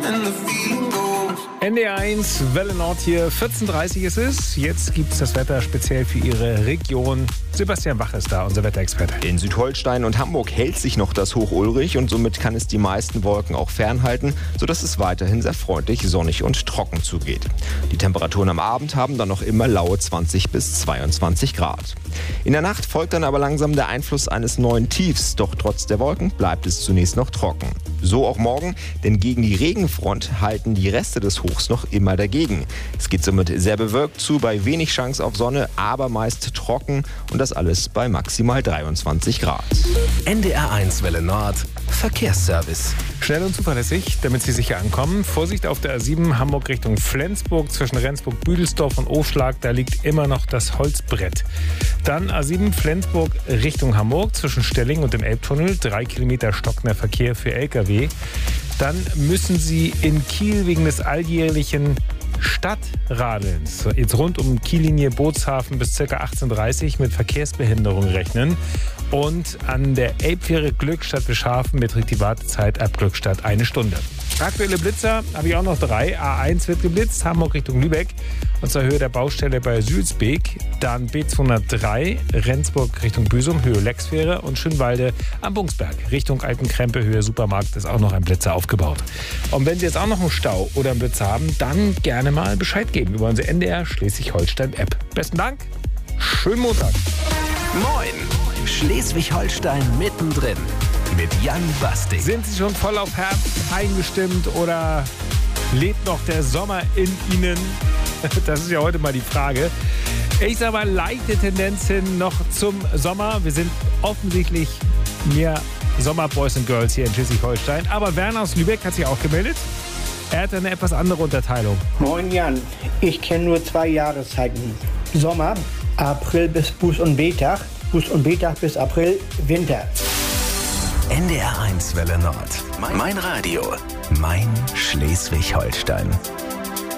NDR1, Welle Nord hier, 14.30 ist es. Jetzt gibt es das Wetter speziell für Ihre Region. Sebastian Wach ist da, unser Wetterexperte. In Südholstein und Hamburg hält sich noch das Hoch Ulrich und somit kann es die meisten Wolken auch fernhalten, sodass es weiterhin sehr freundlich, sonnig und trocken zugeht. Die Temperaturen am Abend haben dann noch immer laue 20 bis 22 Grad. In der Nacht folgt dann aber langsam der Einfluss eines neuen Tiefs, doch trotz der Wolken bleibt es zunächst noch trocken. So auch morgen, denn gegen die Regenfront halten die Reste des Hochs noch immer dagegen. Es geht somit sehr bewölkt zu, bei wenig Chance auf Sonne, aber meist trocken und das alles bei maximal 23 Grad. NDR1 Welle Nord, Verkehrsservice. Schnell und zuverlässig, damit Sie sicher ankommen. Vorsicht auf der A7 Hamburg Richtung Flensburg zwischen Rendsburg-Büdelsdorf und Ofschlag, da liegt immer noch das Holzbrett. Dann A7 Flensburg Richtung Hamburg zwischen Stelling und dem Elbtunnel, 3 Kilometer stockender Verkehr für Lkw. Dann müssen Sie in Kiel wegen des alljährlichen Stadtradelns jetzt rund um Kiellinie Bootshafen bis ca. 18:30 Uhr mit Verkehrsbehinderung rechnen. Und an der Elbfähre Glückstadt Bischhafen beträgt die Wartezeit ab Glückstadt 1 Stunde. Aktuelle Blitzer habe ich auch noch 3. A1 wird geblitzt, Hamburg Richtung Lübeck. Und zwar Höhe der Baustelle bei Sülsbeek. Dann B203, Rendsburg Richtung Büsum, Höhe Lexfähre. Und Schönwalde am Bungsberg, Richtung Altenkrempe, Höhe Supermarkt, ist auch noch ein Blitzer aufgebaut. Und wenn Sie jetzt auch noch einen Stau oder einen Blitzer haben, dann gerne mal Bescheid geben über unsere NDR Schleswig-Holstein-App. Besten Dank, schönen Montag. Moin, Schleswig-Holstein mittendrin mit Jan Basting. Sind Sie schon voll auf Herbst eingestimmt oder lebt noch der Sommer in Ihnen? Das ist ja heute mal die Frage. Ich sage mal, leichte Tendenz hin noch zum Sommer. Wir sind offensichtlich mehr Sommerboys und Girls hier in Schleswig-Holstein. Aber Werner aus Lübeck hat sich auch gemeldet. Er hat eine etwas andere Unterteilung. Moin Jan, ich kenne nur 2 Jahreszeiten. Sommer, April bis Buß- und Betag, Buß- und Betag bis April, Winter. NDR1 Welle Nord. Mein Radio. Mein Schleswig-Holstein.